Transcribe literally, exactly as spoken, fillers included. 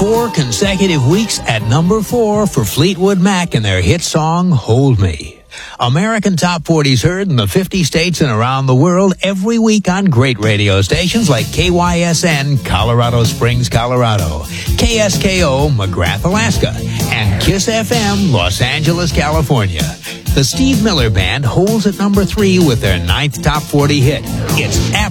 Four consecutive weeks at number four for Fleetwood Mac and their hit song, Hold Me. American Top forty's heard in the fifty states and around the world every week on great radio stations like K Y S N, Colorado Springs, Colorado, K S K O, McGrath, Alaska, and KISS F M, Los Angeles, California. The Steve Miller Band holds at number three with their ninth Top forty hit. It's